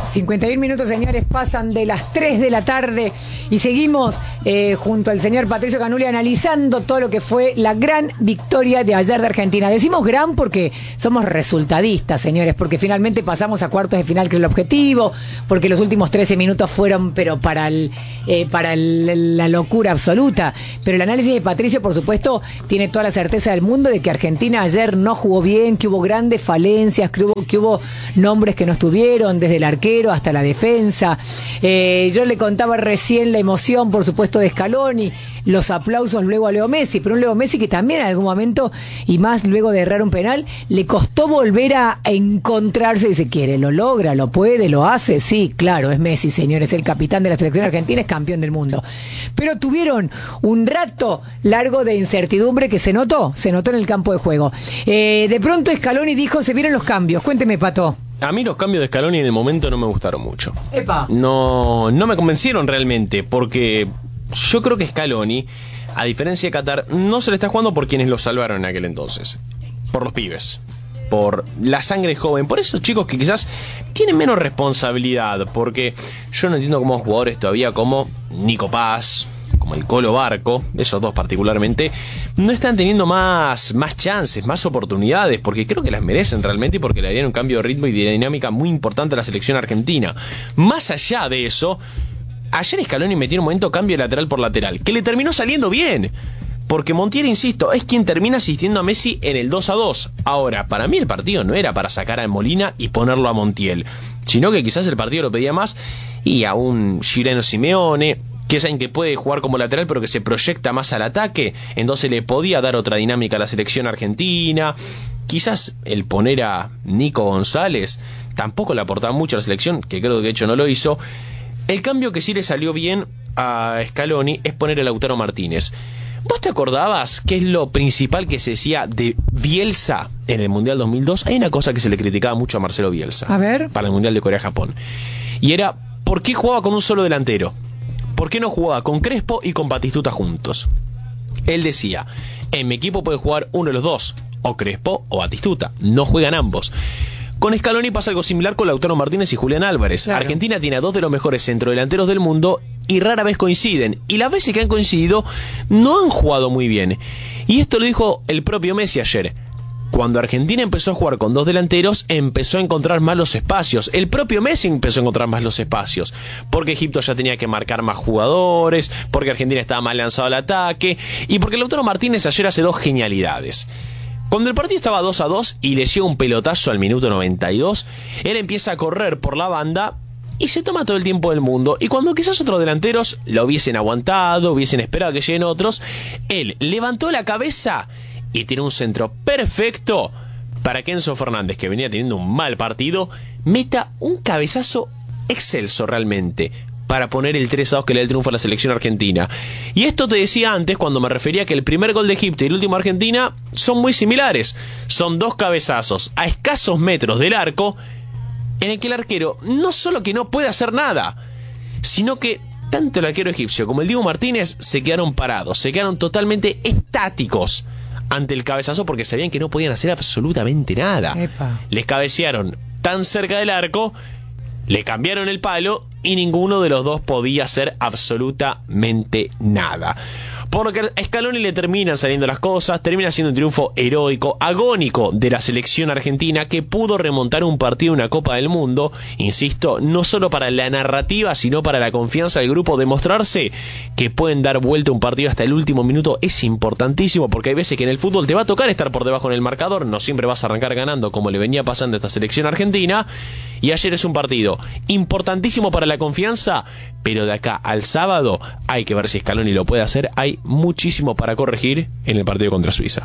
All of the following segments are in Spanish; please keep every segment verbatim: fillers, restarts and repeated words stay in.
cincuenta y un minutos, señores, pasan de las tres de la tarde y seguimos eh, junto al señor Patricio Canuli analizando todo lo que fue la gran victoria de ayer de Argentina. Decimos gran porque somos resultadistas, señores, porque finalmente pasamos a cuartos de final, que es el objetivo, porque los últimos trece minutos fueron, pero para, el, eh, para el, la locura absoluta. Pero el análisis de Patricio, por supuesto, tiene toda la certeza del mundo de que Argentina ayer no jugó bien, que hubo grandes falencias, que hubo, que hubo nombres que no estuvieron, desde el arquero hasta la defensa. Eh, yo le contaba recién la emoción, por supuesto, de Scaloni, los aplausos luego a Leo Messi, pero un Leo Messi que también en algún momento, y más luego de errar un penal, le costó volver a encontrarse, y se quiere, lo logra, lo puede, lo hace, sí, claro, es Messi, señores, el capitán de la selección argentina, es campeón del mundo. Pero tuvieron un rato largo de incertidumbre que se notó, se notó en el campo de juego. Eh, de pronto Scaloni dijo, se vieron los cambios, cuénteme, Pato. A mí los cambios de Scaloni en el momento no me gustaron mucho. Epa. No, no me convencieron realmente, porque yo creo que Scaloni, a diferencia de Qatar, no se le está jugando por quienes lo salvaron en aquel entonces. Por los pibes, por la sangre joven, por esos chicos que quizás tienen menos responsabilidad, porque yo no entiendo cómo jugadores todavía como Nico Paz, como el Colo Barco, esos dos particularmente, no están teniendo más, más chances, más oportunidades, porque creo que las merecen realmente y porque le harían un cambio de ritmo y de dinámica muy importante a la selección argentina. Más allá de eso, ayer Scaloni metió en un momento cambio de lateral por lateral, que le terminó saliendo bien, porque Montiel, insisto, es quien termina asistiendo a Messi en el dos a dos. Ahora, para mí el partido no era para sacar a Molina y ponerlo a Montiel, sino que quizás el partido lo pedía más y a un Giuliano Simeone, que es alguien que puede jugar como lateral pero que se proyecta más al ataque, entonces le podía dar otra dinámica a la selección argentina. Quizás el poner a Nico González tampoco le aportaba mucho a la selección, que creo que de hecho no lo hizo. El cambio que sí le salió bien a Scaloni es poner a Lautaro Martínez. ¿Vos te acordabas qué es lo principal que se decía de Bielsa en el Mundial dos mil dos? Hay una cosa que se le criticaba mucho a Marcelo Bielsa, a ver, para el Mundial de Corea-Japón, y era ¿por qué jugaba con un solo delantero? ¿Por qué no jugaba con Crespo y con Batistuta juntos? Él decía, en mi equipo puede jugar uno de los dos, o Crespo o Batistuta, no juegan ambos. Con Scaloni pasa algo similar con Lautaro Martínez y Julián Álvarez. Claro. Argentina tiene a dos de los mejores centrodelanteros del mundo y rara vez coinciden. Y las veces que han coincidido no han jugado muy bien. Y esto lo dijo el propio Messi ayer. Cuando Argentina empezó a jugar con dos delanteros, empezó a encontrar más los espacios. El propio Messi empezó a encontrar más los espacios. Porque Egipto ya tenía que marcar más jugadores, porque Argentina estaba más lanzado al ataque, y porque Lautaro Martínez ayer hace dos genialidades. Cuando el partido estaba dos a dos y le llega un pelotazo al minuto noventa y dos, él empieza a correr por la banda y se toma todo el tiempo del mundo. Y cuando quizás otros delanteros lo hubiesen aguantado, hubiesen esperado que lleguen otros, él levantó la cabeza y tiene un centro perfecto para que Enzo Fernández, que venía teniendo un mal partido, meta un cabezazo excelso realmente para poner el tres a dos que le da el triunfo a la selección argentina. Y esto te decía antes cuando me refería que el primer gol de Egipto y el último de Argentina son muy similares. Son dos cabezazos a escasos metros del arco, en el que el arquero no solo que no puede hacer nada, sino que tanto el arquero egipcio como el Dibu Martínez se quedaron parados, se quedaron totalmente estáticos ante el cabezazo porque sabían que no podían hacer absolutamente nada. Epa. Les cabecearon tan cerca del arco, le cambiaron el palo y ninguno de los dos podía hacer absolutamente nada. Porque a Scaloni le terminan saliendo las cosas, termina siendo un triunfo heroico, agónico de la selección argentina que pudo remontar un partido en una Copa del Mundo, insisto, no solo para la narrativa, sino para la confianza del grupo. Demostrarse que pueden dar vuelta un partido hasta el último minuto es importantísimo, porque hay veces que en el fútbol te va a tocar estar por debajo en el marcador, no siempre vas a arrancar ganando como le venía pasando a esta selección argentina, y ayer es un partido importantísimo para la confianza, pero de acá al sábado hay que ver si Scaloni lo puede hacer. Hay muchísimo para corregir en el partido contra Suiza.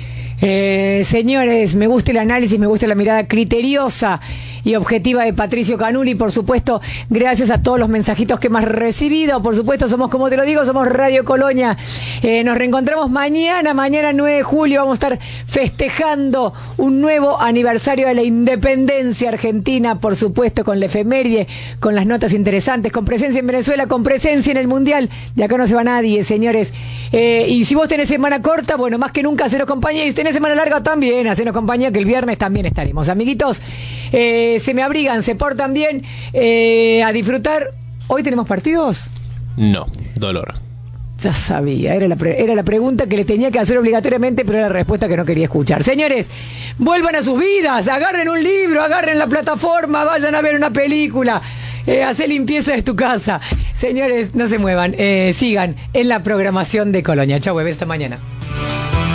Eh, señores, me gusta el análisis, me gusta la mirada criteriosa y objetiva de Patricio Canuli. Por supuesto, gracias a todos los mensajitos que hemos recibido. Por supuesto, somos, como te lo digo, somos Radio Colonia. Eh, nos reencontramos mañana, mañana nueve de julio. Vamos a estar festejando un nuevo aniversario de la independencia argentina, por supuesto, con la efeméride, con las notas interesantes, con presencia en Venezuela, con presencia en el Mundial. De acá no se va nadie, señores. Eh, y si vos tenés semana corta, bueno, más que nunca hacenos compañía. Y si tenés semana larga también, hacenos compañía, que el viernes también estaremos. Amiguitos, Eh, se me abrigan, se portan bien, eh, a disfrutar. ¿Hoy tenemos partidos? No, dolor. Ya sabía, era la, pre- era la pregunta que le tenía que hacer obligatoriamente, pero era la respuesta que no quería escuchar. Señores, vuelvan a sus vidas, agarren un libro, agarren la plataforma, vayan a ver una película, eh, hacé limpieza de tu casa. Señores, no se muevan, eh, sigan en la programación de Colonia. Chau, bebé, esta mañana.